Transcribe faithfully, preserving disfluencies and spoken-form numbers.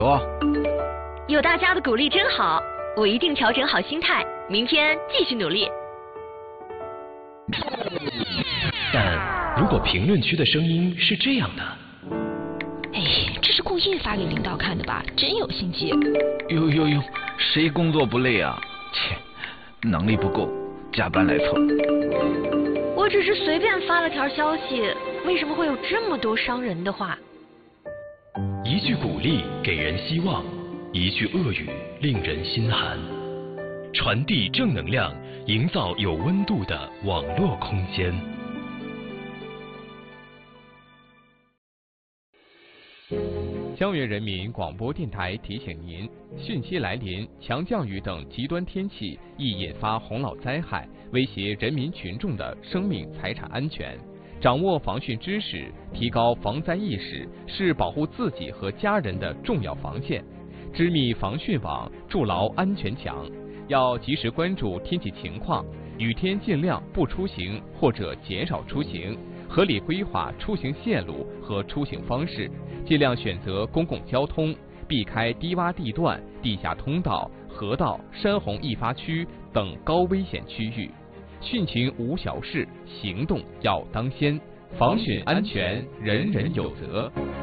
有， 有大家的鼓励真好，我一定调整好心态，明天继续努力。 但如果评论区的声音是这样的， 哎，这是故意发给领导看的吧？真有心机。 呦呦呦，谁工作不累啊？切，能力不够，加班来凑。 我只是随便发了条消息，为什么会有这么多伤人的话？ 一句鼓励给人希望，一句恶语令人心寒。传递正能量，营造有温度的网络空间。 江源人民广播电台提醒您：汛期来临，强降雨等极端天气易引发洪涝灾害，威胁人民群众的生命财产安全。掌握防汛知识，提高防灾意识，是保护自己和家人的重要防线。织密防汛网，筑牢安全墙。要及时关注天气情况，雨天尽量不出行或者减少出行，合理规划出行线路和出行方式，尽量选择公共交通，避开低洼地段、地下通道、河道、山洪易发区等高危险区域。汛情无小事，行动要当先，防汛安全人人有责。